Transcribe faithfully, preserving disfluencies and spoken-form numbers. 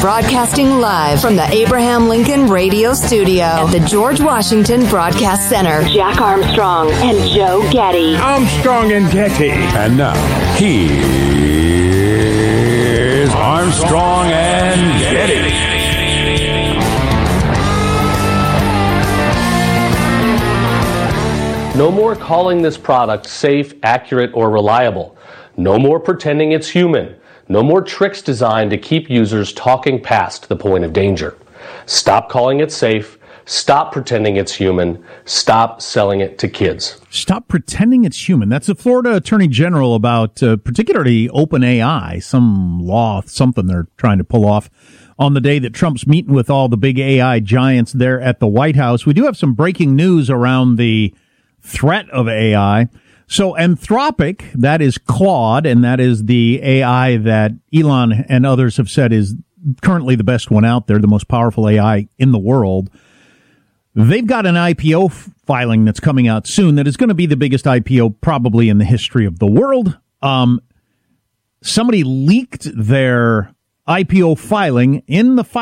Broadcasting live from the Abraham Lincoln Radio Studio at the George Washington Broadcast Center. Jack Armstrong and Joe Getty. Armstrong and Getty. And now, here's Armstrong and Getty. No more calling this product safe, accurate, or reliable. No more pretending it's human. No more tricks designed to keep users talking past the point of danger. Stop calling it safe. Stop pretending it's human. Stop selling it to kids. Stop pretending it's human. That's the Florida Attorney General about uh, particularly OpenAI, some law, something they're trying to pull off on the day that Trump's meeting with all the big A I giants there at the White House. We do have some breaking news around the threat of A I. So Anthropic, that is Claude, and that is the A I that Elon and others have said is currently the best one out there, the most powerful A I in the world. They've got an I P O filing that's coming out soon that is going to be the biggest I P O probably in the history of the world. Um, somebody leaked their I P O filing in the